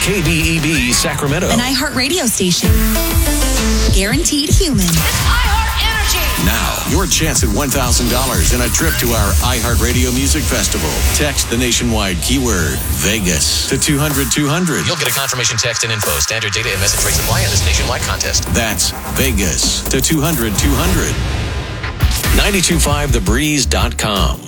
KBEB Sacramento. An iHeartRadio station. Guaranteed human. It's iHeart Energy. Now, your chance at $1,000 and a trip to our iHeartRadio Music Festival. Text the nationwide keyword Vegas to 200-200. You'll get a confirmation text and info. Standard data and message rates apply in this nationwide contest. That's Vegas to 200-200. 925thebreeze.com.